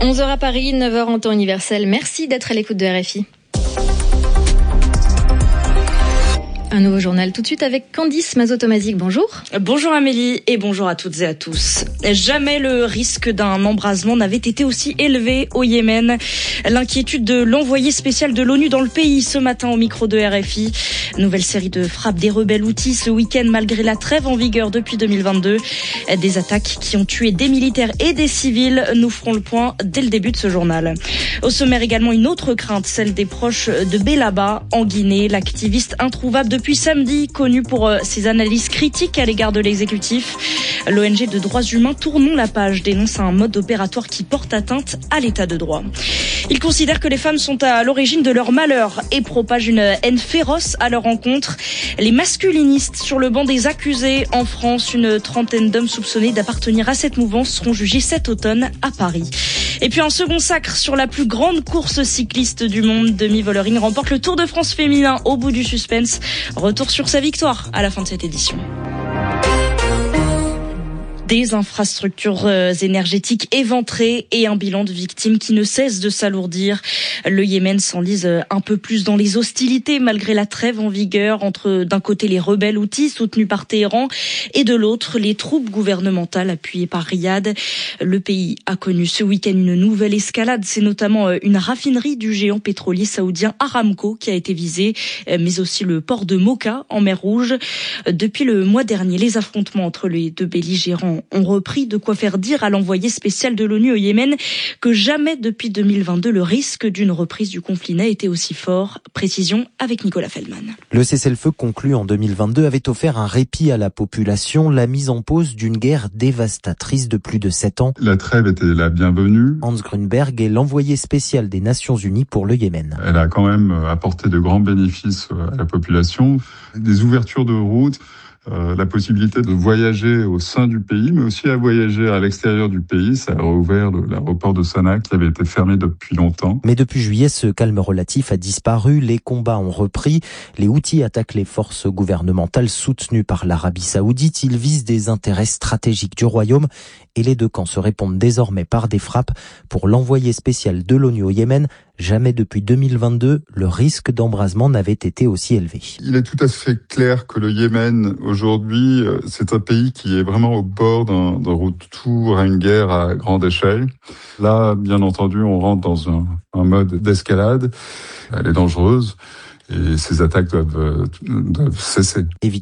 11h à Paris, 9h en temps universel. Merci d'être à l'écoute de RFI. Un nouveau journal tout de suite avec Candice Mazotomazic. Bonjour. Bonjour Amélie et bonjour à toutes et à tous. Jamais le risque d'un embrasement n'avait été aussi élevé au Yémen. L'inquiétude de l'envoyé spécial de l'ONU dans le pays ce matin au micro de RFI. Nouvelle série de frappes des rebelles Houthis ce week-end malgré la trêve en vigueur depuis 2022. Des attaques qui ont tué des militaires et des civils. Nous ferons le point dès le début de ce journal. Au sommaire également une autre crainte, celle des proches de Bellaba en Guinée. L'activiste introuvable depuis samedi, connu pour ses analyses critiques à l'égard de l'exécutif. L'ONG de droits humains Tournons la page dénonce un mode opératoire qui porte atteinte à l'état de droit. Il considère que les femmes sont à l'origine de leur malheur et propage une haine féroce à leur encontre. Les masculinistes sur le banc des accusés en France, une trentaine d'hommes soupçonnés d'appartenir à cette mouvance seront jugés cet automne à Paris. Et puis un second sacre sur la plus grande course cycliste du monde. Demi Vollering remporte le Tour de France féminin au bout du suspense. Retour sur sa victoire à la fin de cette édition. Des infrastructures énergétiques éventrées et un bilan de victimes qui ne cesse de s'alourdir. Le Yémen s'enlise un peu plus dans les hostilités malgré la trêve en vigueur entre d'un côté les rebelles Houthis soutenus par Téhéran et de l'autre les troupes gouvernementales appuyées par Riyad. Le pays a connu ce week-end une nouvelle escalade. C'est notamment une raffinerie du géant pétrolier saoudien Aramco qui a été visée, mais aussi le port de Mocha en mer Rouge. Depuis le mois dernier, les affrontements entre les deux belligérants ont repris, de quoi faire dire à l'envoyé spécial de l'ONU au Yémen que jamais depuis 2022 le risque d'une reprise du conflit n'a été aussi fort. Précision avec Nicolas Feldman. Le cessez-le-feu conclu en 2022 avait offert un répit à la population, la mise en pause d'une guerre dévastatrice de plus de 7 ans. La trêve était la bienvenue. Hans Grunberg est l'envoyé spécial des Nations Unies pour le Yémen. Elle a quand même apporté de grands bénéfices à la population, des ouvertures de routes, la possibilité de voyager au sein du pays, mais aussi à voyager à l'extérieur du pays. Ça a rouvert l'aéroport de Sanaa qui avait été fermé depuis longtemps. Mais depuis juillet, ce calme relatif a disparu. Les combats ont repris. Les Houthis attaquent les forces gouvernementales soutenues par l'Arabie Saoudite. Ils visent des intérêts stratégiques du royaume et les deux camps se répondent désormais par des frappes. Pour l'envoyé spécial de l'ONU au Yémen, jamais depuis 2022, le risque d'embrasement n'avait été aussi élevé. Il est tout à fait clair que le Yémen, aujourd'hui, c'est un pays qui est vraiment au bord d'un retour à une guerre à grande échelle. Là, bien entendu, on rentre dans un mode d'escalade. Elle est dangereuse et ces attaques doivent cesser.